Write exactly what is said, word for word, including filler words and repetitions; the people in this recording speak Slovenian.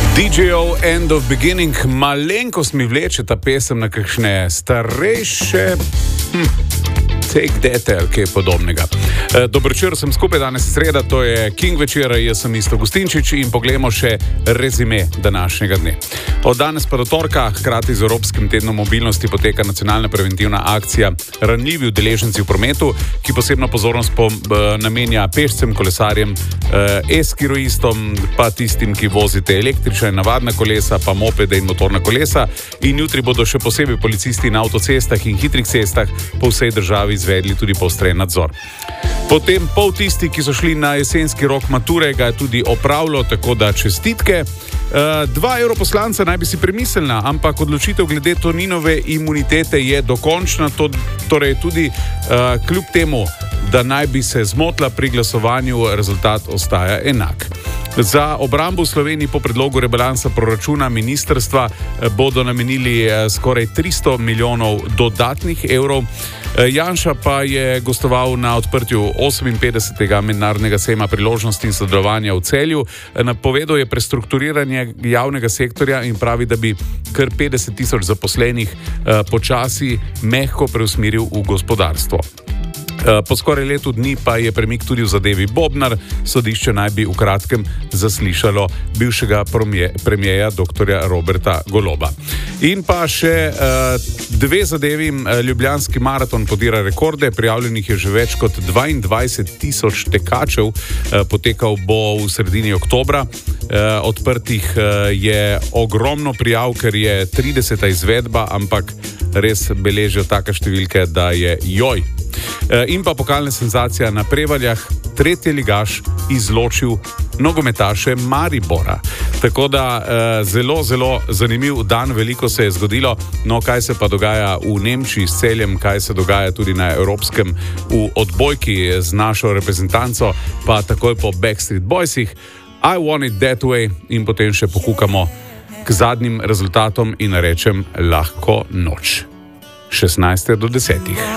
D J-ov End of Beginning, malenkost mi vleče ta pesem na kakšne starejše... Hm. Take that, ali kaj podobnega. E, Dobro večer, sem skupaj, danes je sreda, to je King večer, jaz sem Isto Gustinčič in poglejmo še rezime današnjega dne. Od danes pa do torka, hkrati z Evropskim tednom mobilnosti, poteka nacionalna preventivna akcija Ranljivi udeleženci v prometu, ki posebno pozornost po, b, namenja pešcem, kolesarjem, e, e-skiroistom, pa tistim, ki vozite električne, navadna kolesa, pa mopede in motorna kolesa. In jutri bodo še posebej policisti na avtocestah in hitrih cestah po vsej državi izvedli tudi poostren nadzor. Potem pol tisti, ki so šli na jesenski rok mature, ga je tudi opravilo, tako da čestitke. Uh, dva europoslanca naj bi si premislila, ampak odločitev glede Toninove imunitete je dokončna, to, torej tudi uh, kljub temu, da naj bi se zmotila pri glasovanju, rezultat ostaja enak. Za obrambo v Sloveniji po predlogu rebalansa proračuna ministrstva bodo namenili skoraj tristo milijonov dodatnih evrov. Janša pa je gostoval na odprtju oseminpetdesetega mednarodnega sejma priložnosti in sodelovanja v Celju. Napovedal je prestrukturiranje javnega sektorja in pravi, da bi kar petdeset tisoč zaposlenih počasi mehko preusmeril v gospodarstvo. Po skoraj letu dni pa je premik tudi v zadevi Bobnar. Sodišče naj bi v kratkem zaslišalo bivšega premierja doktorja Roberta Goloba. In pa še uh, dve zadevi. Ljubljanski maraton podira rekorde, prijavljenih je že več kot dvaindvajset tisoč tekačev, uh, potekal bo v sredini oktobra. Uh, odprtih uh, je ogromno prijav, ker je trideseta izvedba, ampak res beležijo take številke, da je joj. In pa pokalna senzacija na Prevaljah, tretji ligaš izločil nogometaše Maribora. Tako da zelo, zelo zanimiv dan, veliko se je zgodilo. No, kaj se pa dogaja v Nemčiji s Celjem, kaj se dogaja tudi na Evropskem v odbojki z našo reprezentanco, pa takoj po Backstreet Boysih, I Want It That Way, in potem še pokukamo k zadnjim rezultatom in rečem lahko noč. šestnajst do desetih.